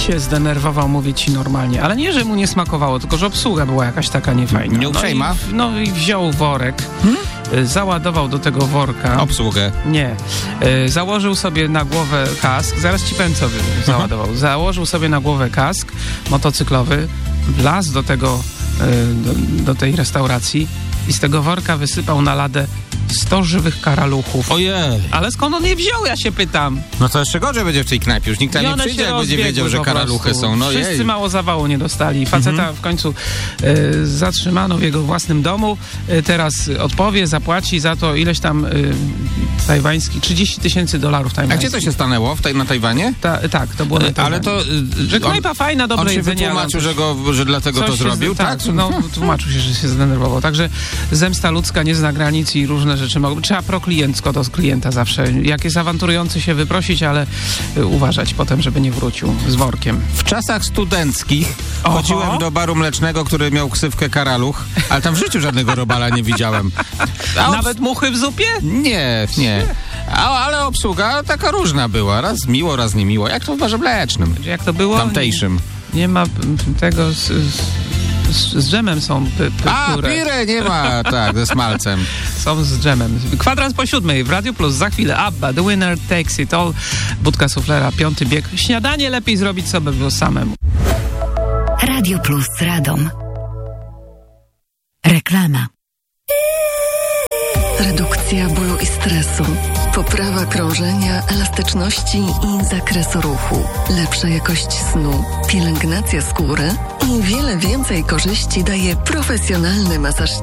się zdenerwował, mówię ci normalnie. Ale nie, że mu nie smakowało, tylko że obsługa była jakaś taka niefajna. Nieuprzejma? No i wziął worek, załadował do tego worka. Obsługę. Nie. Założył sobie na głowę kask. Zaraz ci powiem, co załadował. Założył sobie na głowę kask motocyklowy, wlazł do tego, do tej restauracji i z tego worka wysypał na ladę 100 żywych karaluchów. Ojej. Ale skąd on je wziął, ja się pytam. No to jeszcze gorzej będzie w tej knajpie. Już nikt tam nie przyjdzie, jak będzie wiedział, że karaluchy są. No wszyscy mało zawału nie dostali. Faceta w końcu zatrzymano w jego własnym domu. Teraz odpowie, zapłaci za to ileś tam tajwańskich, $30,000 tajwańskich. A gdzie to się stanęło? Na Tajwanie? Tak, to było na Tajwanie. Ale to... Że knajpa fajna, dobre on się jedzenie. wytłumaczył, że dlatego to zrobił, tak? No, tłumaczył się, że się zdenerwował. Także zemsta ludzka nie zna granic i różne rzeczy mogą. Trzeba prokliencko do klienta zawsze. Jak jest awanturujący, się wyprosić, ale uważać potem, żeby nie wrócił z workiem. W czasach studenckich chodziłem do baru mlecznego, który miał ksywkę Karaluch, ale tam w życiu żadnego robala nie widziałem. Nawet muchy w zupie? Nie. Ale obsługa taka różna była. Raz miło, raz niemiło. Jak to w barze mlecznym. Jak to było? Tamtejszym. Nie ma tego... Z dżemem są pire nie ma, tak, ze smalcem. Są z dżemem. 6:45 w Radio Plus. Za chwilę ABBA, The Winner Takes It All. Budka suflera, 5. bieg. Śniadanie lepiej zrobić sobie było samemu. Radio Plus Radom. Reklama. Redukcja bólu i stresu, poprawa krążenia, elastyczności i zakresu ruchu, lepsza jakość snu, pielęgnacja skóry i wiele więcej korzyści daje profesjonalny masaż